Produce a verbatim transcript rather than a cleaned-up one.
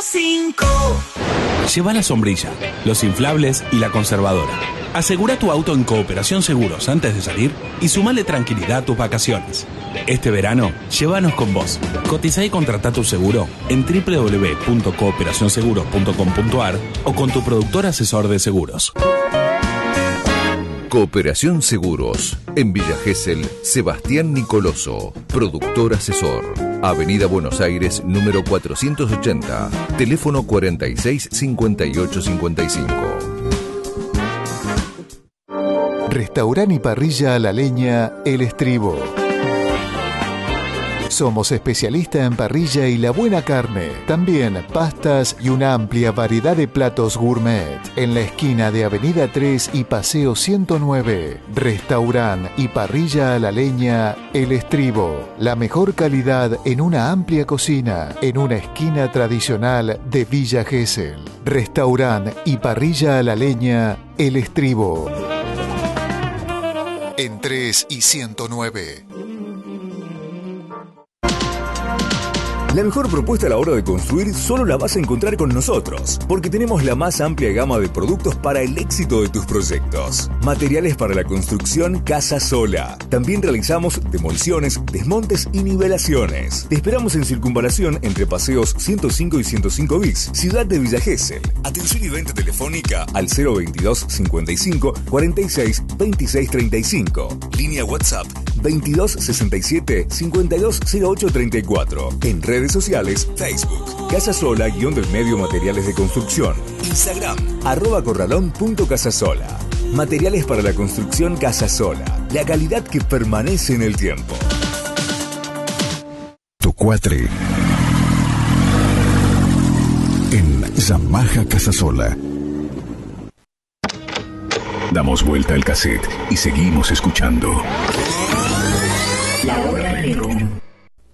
cinco. Lleva la sombrilla, los inflables y la conservadora. Asegura tu auto en Cooperación Seguros antes de salir y sumale tranquilidad a tus vacaciones. Este verano, llévanos con vos. Cotiza y contrata tu seguro en doble u doble u doble u punto cooperación seguros punto com punto a r o con tu productor asesor de seguros. Cooperación Seguros. En Villa Gesell, Sebastián Nicoloso, productor asesor. Avenida Buenos Aires, número cuatrocientos ochenta. Teléfono cuarenta y seis, cincuenta y ocho, cincuenta y cinco. Restaurant y parrilla a la leña El Estribo. Somos especialistas en parrilla y la buena carne. También pastas y una amplia variedad de platos gourmet. En la esquina de Avenida tres y Paseo ciento nueve. Restaurant y parrilla a la leña El Estribo. La mejor calidad en una amplia cocina. En una esquina tradicional de Villa Gesell. Restaurant y parrilla a la leña El Estribo. En tres y ciento nueve. La mejor propuesta a la hora de construir solo la vas a encontrar con nosotros, porque tenemos la más amplia gama de productos para el éxito de tus proyectos. Materiales para la construcción Casa Sola. También realizamos demoliciones, desmontes y nivelaciones. Te esperamos en Circunvalación entre Paseos ciento cinco y ciento cinco bis, Ciudad de Villa Gesell. Atención y venta telefónica al cero veintidós, cincuenta y cinco, cuarenta y seis, veintiséis, treinta y cinco. Línea WhatsApp veintidós, sesenta y siete, cincuenta y dos, cero ocho, treinta y cuatro. En redes sociales, Facebook, Casa Sola, guión del medio materiales de construcción. Instagram, arroba corralón punto casasola. Materiales para la construcción Casa Sola. La calidad que permanece en el tiempo. Tu cuatre. En Yamaha Casasola. Damos vuelta al cassette y seguimos escuchando. La hora negro.